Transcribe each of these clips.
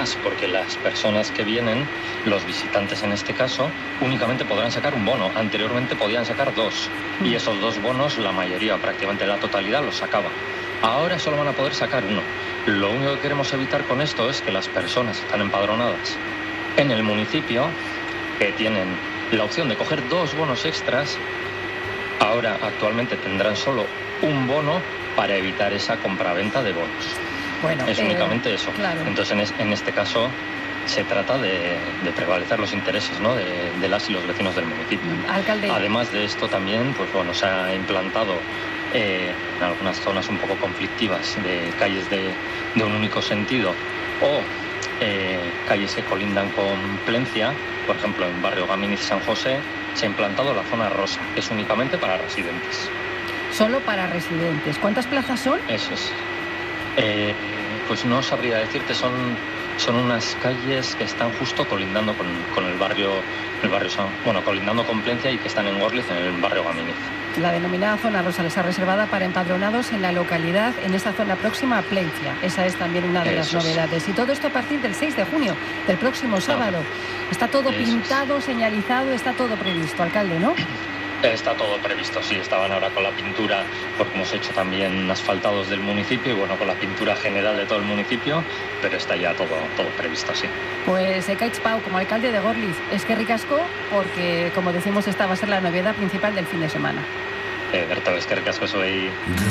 más, porque las personas que vienen, los visitantes en este caso, únicamente podrán sacar un bono. Anteriormente podían sacar 2, y esos 2 bonos, la mayoría, prácticamente la totalidad, los sacaba. Ahora solo van a poder sacar 1. Lo único que queremos evitar con esto es que las personas que están empadronadas en el municipio, que tienen la opción de coger 2 bonos extras, ahora actualmente tendrán solo un bono para evitar esa compraventa de bonos. Bueno, es únicamente eso. Claro. Entonces, en este caso, se trata de prevalecer los intereses, ¿no?, de las y los vecinos del municipio. Alcalde. Además de esto también, pues bueno, se ha implantado en algunas zonas un poco conflictivas de calles de un único sentido o calles que colindan con Plencia, por ejemplo en barrio Gamínez y San José, se ha implantado la zona rosa, que es únicamente para residentes. Solo para residentes. ¿Cuántas plazas son? Eso es. Pues no sabría decirte, son unas calles que están justo colindando con el barrio colindando con Plencia y que están en Gorliz, en el barrio Gamínez. La denominada zona rosa les ha reservada para empadronados en la localidad, en esta zona próxima a Plencia. Esa es también una de las novedades. Y todo esto a partir del 6 de junio, del próximo sábado. Está todo pintado, señalizado, está todo previsto, alcalde, ¿no? Está todo previsto, sí. Estaban ahora con la pintura, porque hemos hecho también asfaltados del municipio y bueno, con la pintura general de todo el municipio, pero está ya todo previsto, sí. Pues Ekaitz Pau, como alcalde de Gorliz, es que ricasco, porque como decimos, esta va a ser la novedad principal del fin de semana. Berto, es que ricasco soy...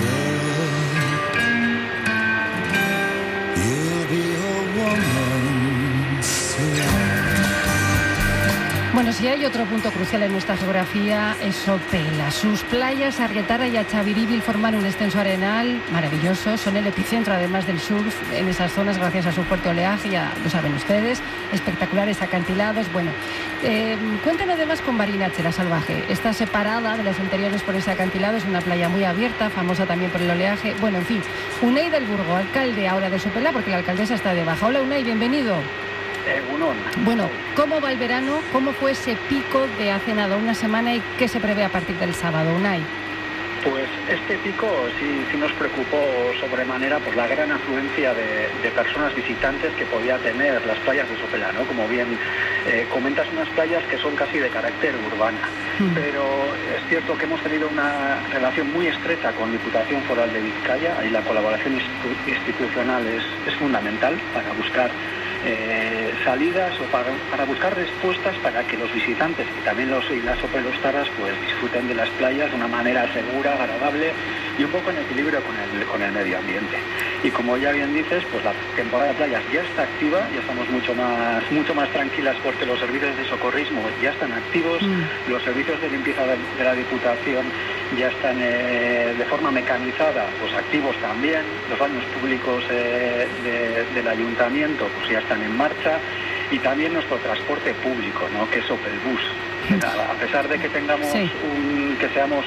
Bueno, si hay otro punto crucial en nuestra geografía es Sopela. Sus playas, Arrietara y Achaviríbil, forman un extenso arenal maravilloso. Son el epicentro, además del surf, en esas zonas, gracias a su fuerte oleaje, ya lo saben ustedes. Espectaculares acantilados. Bueno, cuéntenos además con Barinache, la salvaje. Está separada de las anteriores por ese acantilado. Es una playa muy abierta, famosa también por el oleaje. Bueno, en fin. Unai del Burgo, alcalde ahora de Sopela, porque la alcaldesa está de baja. Hola, Unai, bienvenido. Bueno, ¿cómo va el verano? ¿Cómo fue ese pico de hace nada, una semana, y qué se prevé a partir del sábado, Unai? Pues este pico sí nos preocupó sobremanera por la gran afluencia de personas visitantes que podía tener las playas de Sopela, ¿no? Como bien comentas, unas playas que son casi de carácter urbana. Pero es cierto que hemos tenido una relación muy estrecha con Diputación Foral de Vizcaya, y la colaboración institucional es fundamental para buscar salidas o para buscar respuestas para que los visitantes y también los y las sopelostaras pues disfruten de las playas de una manera segura, agradable y un poco en equilibrio con el medio ambiente. Y como ya bien dices, pues la temporada de playas ya está activa, ya estamos mucho más tranquilas porque los servicios de socorrismo ya están activos, los servicios de limpieza de la Diputación ya están de forma mecanizada, pues activos también, los baños públicos del ayuntamiento pues ya están en marcha, y también nuestro transporte público, ¿no?, que es Opelbus. A pesar de que tengamos que seamos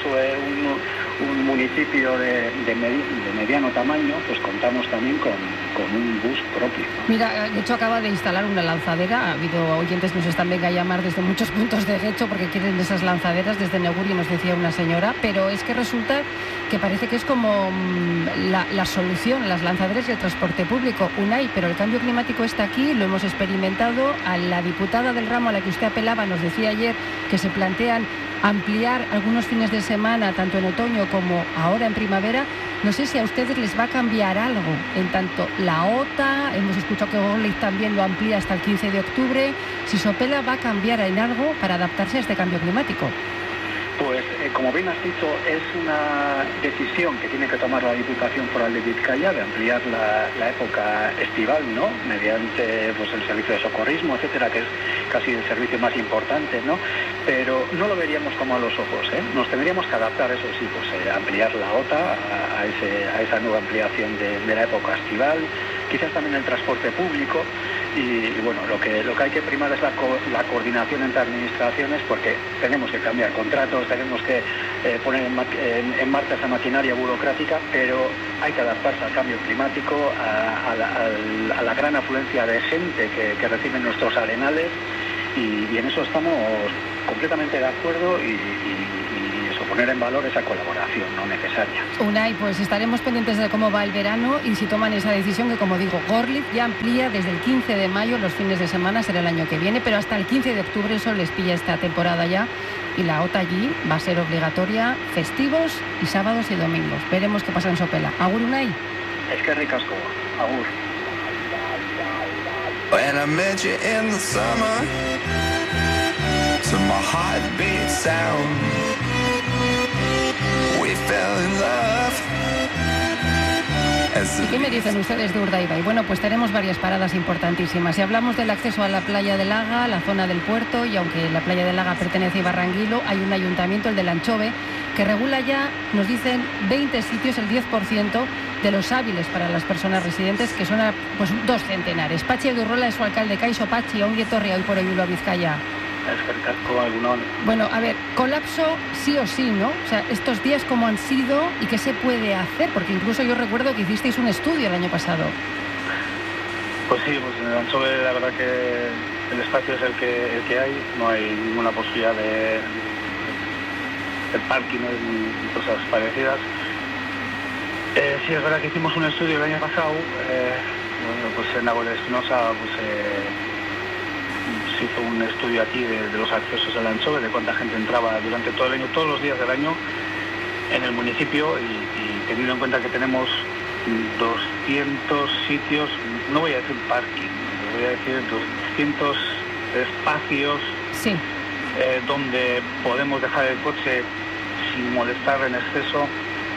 un municipio de mediano tamaño, pues contamos también con un bus propio, ¿no? Mira, Getxo acaba de instalar una lanzadera. Ha habido oyentes que nos están venga a llamar desde muchos puntos de Getxo porque quieren esas lanzaderas. Desde Neguri nos decía una señora, pero es que resulta que parece que es como la solución, las lanzaderas y el transporte público. Unai, pero el cambio climático está aquí, lo hemos experimentado. A la diputada del ramo a la que usted apelaba nos decía ayer que se plantean ampliar algunos fines de semana, tanto en otoño como ahora en primavera. No sé si a ustedes les va a cambiar algo, en tanto la OTA, hemos escuchado que Gorliz también lo amplía hasta el 15 de octubre, si Sopela va a cambiar en algo para adaptarse a este cambio climático. Pues, como bien has dicho, es una decisión que tiene que tomar la Diputación Foral de Vizcaya de ampliar la época estival, ¿no?, mediante pues el servicio de socorrismo, etcétera, que es casi el servicio más importante, ¿no? Pero no lo veríamos como a los ojos, ¿eh? Nos tendríamos que adaptar, eso sí, pues ampliar la OTA a esa nueva ampliación de la época estival, quizás también el transporte público. Y bueno, lo que hay que primar es la coordinación entre administraciones, porque tenemos que cambiar contratos, tenemos que poner en marcha esa maquinaria burocrática, pero hay que adaptarse al cambio climático, a la gran afluencia de gente que reciben nuestros arenales, y en eso estamos completamente de acuerdo, y eso, poner en valor esa colaboración no necesaria. Unai, pues estaremos pendientes de cómo va el verano y si toman esa decisión que, como digo, Gorlitz ya amplía desde el 15 de mayo los fines de semana, será el año que viene, pero hasta el 15 de octubre eso les pilla esta temporada ya y la OTA allí va a ser obligatoria festivos y sábados y domingos. Veremos qué pasa en Sopela. Agur, Unai. Es que ricasco. Agur. When I met you in the summer, to my heartbeat sound, we fell in love. ¿Y qué me dicen ustedes de Urdaibai? Bueno, pues tenemos varias paradas importantísimas. Si hablamos del acceso a la playa de Laga, la zona del puerto, y aunque la playa de Laga pertenece a Ibarranguilo, hay un ayuntamiento, el de Lanchove, que regula ya, nos dicen, 20 sitios, el 10% de los hábiles para las personas residentes, que son pues 2 centenares. Patxi Agirrola es su alcalde. Kaixo, Patxi, ongi etorri hoy por Bilbao, Vizcaya. Bueno, a ver, colapso sí o sí, ¿no? O sea, estos días cómo han sido y qué se puede hacer, porque incluso yo recuerdo que hicisteis un estudio el año pasado. Pues sí, pues en el Lanchove la verdad que el espacio es el que hay, no hay ninguna posibilidad de parking ni cosas parecidas. Sí, es verdad que hicimos un estudio el año pasado, bueno, pues en Agua de Espinosa se hizo un estudio aquí de los accesos al Lanchove, de cuánta gente entraba durante todo el año, todos los días del año en el municipio y teniendo en cuenta que tenemos 200 sitios, no voy a decir parking, voy a decir 200 espacios sí. Donde podemos dejar el coche sin molestar en exceso.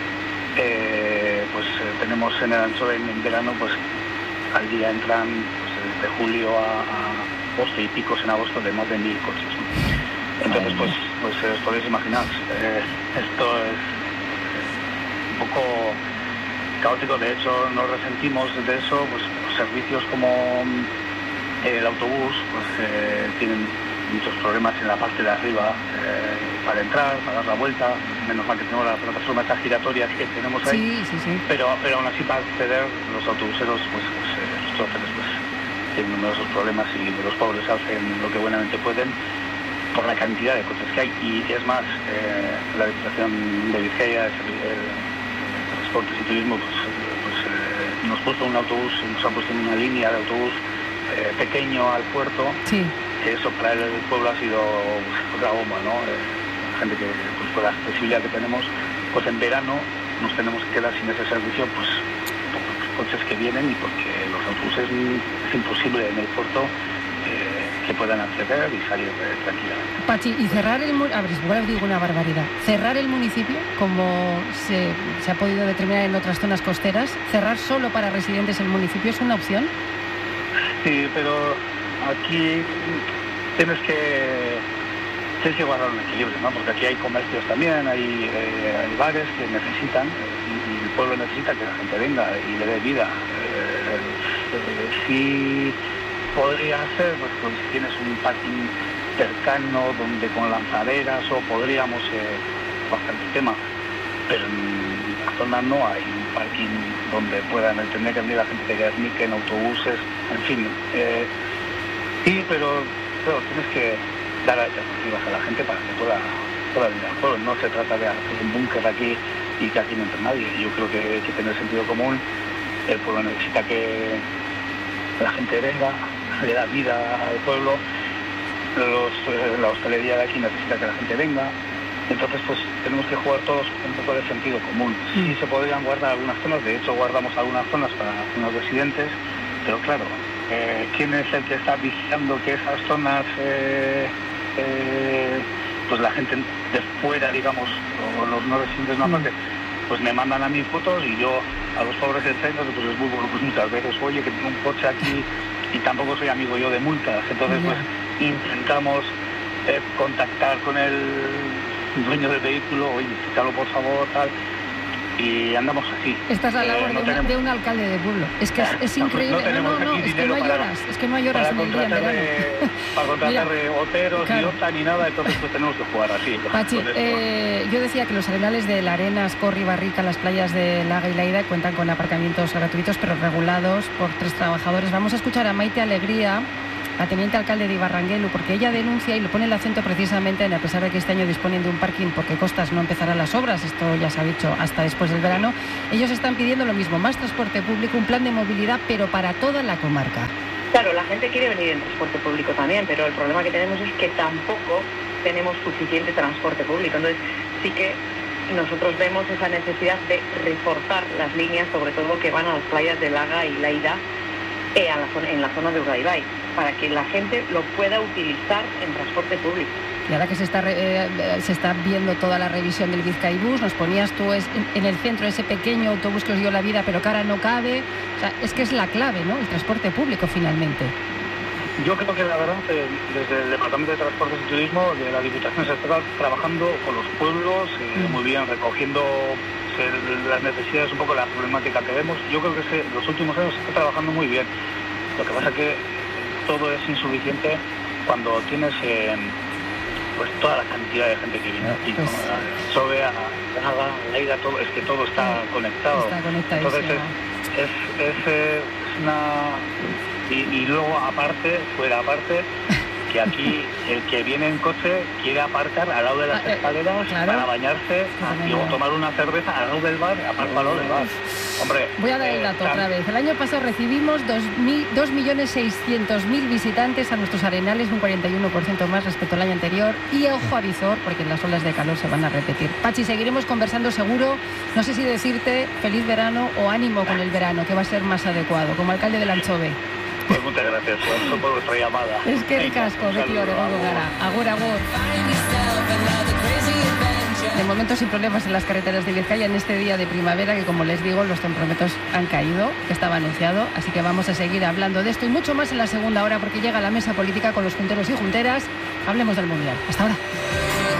Pues tenemos en el Lanchove en verano, pues al día entran pues, desde julio a agosto y picos en agosto de más de 1000 coches, ¿no? Entonces pues os podéis imaginar, esto es un poco caótico. De hecho nos resentimos de eso, pues los servicios como el autobús pues tienen muchos problemas en la parte de arriba para entrar, para dar la vuelta. Menos mal que tenemos la plataforma esta giratoria que tenemos ahí, sí. Pero aún así para acceder los autobuseros pues los choferes pues tienen numerosos problemas y los pobres hacen lo que buenamente pueden por la cantidad de coches que hay. Y es más, la Diputación de Vizcaya, el Transportes y Turismo nos puso un autobús, nos ha puesto una línea de autobús pequeño al puerto. Sí. Eso para el pueblo ha sido otra bomba, ¿no? La gente que pues por la accesibilidad que tenemos, pues en verano nos tenemos que quedar sin ese servicio, pues por los coches que vienen y porque los autobuses es imposible en el puerto que puedan acceder y salir tranquilamente. Patxi, y cerrar el municipio, a ver, igual digo una barbaridad, cerrar el municipio, como se ha podido determinar en otras zonas costeras, cerrar solo para residentes el municipio, ¿es una opción? Sí, pero aquí tienes que guardar un equilibrio, ¿no? Porque aquí hay comercios también, hay bares que necesitan y el pueblo necesita que la gente venga y le dé vida. Si podría ser, pues si tienes un parking cercano donde con lanzaderas o podríamos bastante tema, pero en la zona no hay un parking donde puedan tener que venir la gente de Guernica en autobuses, en fin. Sí, pero tienes que dar alternativas a la gente para que pueda venir al pueblo. No se trata de hacer un búnker aquí y que aquí no entre nadie. Yo creo que hay que tener sentido común. El pueblo necesita que la gente venga, le da vida al pueblo. La hostelería de aquí necesita que la gente venga. Entonces, pues tenemos que jugar todos un poco de sentido común. Sí se podrían guardar algunas zonas, de hecho guardamos algunas zonas para zonas residentes, pero claro, ¿quién es el que está vigilando que esas zonas, pues la gente de fuera, digamos, o los no residentes no parte, pues me mandan a mí fotos y yo a los pobres centros pues les vuelvo pues muchas veces, oye, que tengo un coche aquí y tampoco soy amigo yo de multas, entonces pues intentamos contactar con el dueño del vehículo, oye, quítalo por favor, tal, y andamos así. Esta es la labor de un alcalde de pueblo. Es que es increíble. Es que no hay horas en el día en verano. Para contratar oteros, ni OTA, ni nada, entonces pues tenemos que jugar así. Patxi, yo decía que los arenales de La Arenas, Corri, Barrica, las playas de Laga y Laida cuentan con aparcamientos gratuitos, pero regulados por 3 trabajadores. Vamos a escuchar a Maite Alegría, la teniente alcalde de Ibarranguelu, porque ella denuncia y le pone el acento precisamente en, a pesar de que este año disponen de un parking porque Costas no empezará las obras, esto ya se ha dicho hasta después del verano, ellos están pidiendo lo mismo, más transporte público, un plan de movilidad, pero para toda la comarca. Claro, la gente quiere venir en transporte público también, pero el problema que tenemos es que tampoco tenemos suficiente transporte público. Entonces, sí que nosotros vemos esa necesidad de reforzar las líneas, sobre todo que van a las playas de Laga y Laida, en la zona de Urdaibai, para que la gente lo pueda utilizar en transporte público. Y ahora que se está viendo toda la revisión del Bizkaibus, nos ponías tú en el centro ese pequeño autobús que os dio la vida, pero que ahora no cabe. O sea, es que es la clave, ¿no? El transporte público, finalmente. Yo creo que la verdad, desde el Departamento de Transportes y Turismo de la Diputación se está trabajando con los pueblos, muy bien, recogiendo las necesidades, un poco la problemática que vemos. Yo creo que en los últimos años se está trabajando muy bien. Lo que pasa es que todo es insuficiente cuando tienes pues toda la cantidad de gente que viene aquí, pues, ¿no? Sobe, a Laga, Laida, todo, es que todo está conectado. Está conectadísimo. Entonces es una... Y luego aparte, que aquí el que viene en coche quiere aparcar al lado de las escaleras, claro, para bañarse y luego tomar una cerveza al lado del bar, aparca al lado del bar. Hombre, voy a dar el dato otra vez. El año pasado recibimos 2.600.000 visitantes a nuestros arenales, un 41% más respecto al año anterior. Y ojo a visor, porque las olas de calor se van a repetir. Pachi, seguiremos conversando seguro. No sé si decirte feliz verano o ánimo con el verano, que va a ser más adecuado, como alcalde de Lanchove. Pues muchas gracias por vuestra llamada. Es que ricasco, Betty Oregongo Gara. Agur, agur. De momento sin problemas en las carreteras de Vizcaya en este día de primavera, que como les digo, los temperamentos han caído, que estaba anunciado, así que vamos a seguir hablando de esto y mucho más en la segunda hora, porque llega la mesa política con los junteros y junteras. Hablemos del Mundial. Hasta ahora.